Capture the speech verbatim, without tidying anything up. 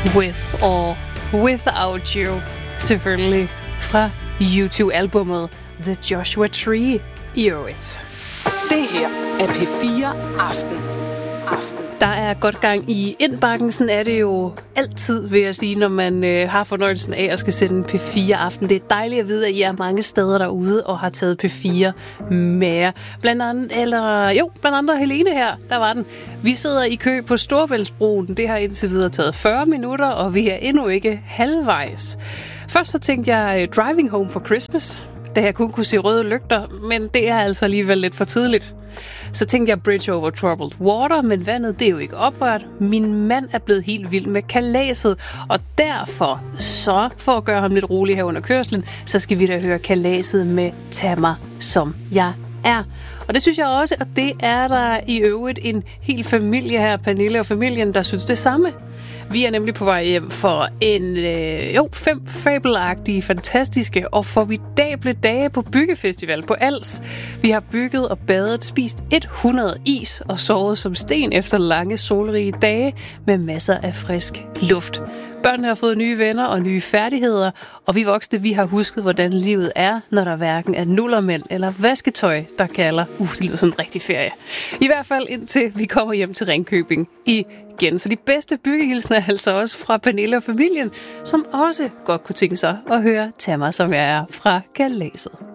With or Without You, selvfølgelig fra U to-albummet The Joshua Tree i øvrigt. Det her er P fire Aften. Aften. Der er godt gang i indbakken, sådan er det jo altid, vil jeg sige, når man øh, har fornøjelsen af at skal sende P fire Aften. Det er dejligt at vide, at I er mange steder derude og har taget P fire med jer. Blandt andet, eller jo, blandt andet Helene her, der var den. Vi sidder i kø på Storebæltsbroen. Det har indtil videre taget fyrre minutter, og vi er endnu ikke halvvejs. Først så tænkte jeg Driving Home for Christmas, da jeg kun kunne se røde lygter, men det er altså alligevel lidt for tidligt. Så tænkte jeg Bridge Over Troubled Water, men vandet det er jo ikke oprørt. Min mand er blevet helt vild med kalaset, og derfor, så for at gøre ham lidt rolig her under kørslen, så skal vi da høre kalaset med Tag mig som jeg er. Og det synes jeg også, at det er der i øvrigt en hel familie her, Pernille og familien, der synes det samme. Vi er nemlig på vej hjem for en, øh, jo, fem fabelagtige, fantastiske og formidable dage på Byggefestival på Als. Vi har bygget og badet, spist hundrede is og sovet som sten efter lange solrige dage med masser af frisk luft. Børnene har fået nye venner og nye færdigheder, og vi voksne, vi har husket, hvordan livet er, når der hverken er nullermænd eller vasketøj, der kalder. Uh, det lyder som en rigtig ferie. I hvert fald indtil vi kommer hjem til Ringkøbing igen. Så de bedste byggehilsner er altså også fra Pernille og familien, som også godt kunne tænke sig at høre Tag mig som jeg er fra kalaset.